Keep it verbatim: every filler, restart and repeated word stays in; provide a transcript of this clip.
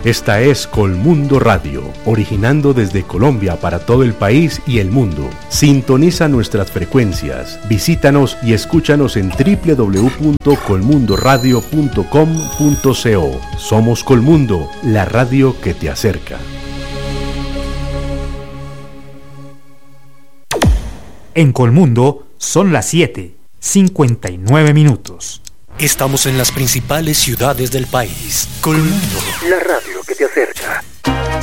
Esta es Colmundo Radio, originando desde Colombia para todo el país y el mundo. Sintoniza nuestras frecuencias, visítanos y escúchanos en doble u doble u doble u punto colmundo radio punto com punto co. Somos Colmundo, la radio que te acerca. En Colmundo son las siete, cincuenta y nueve minutos. Estamos en las principales ciudades del país. Colmundo, la radio que te acerca.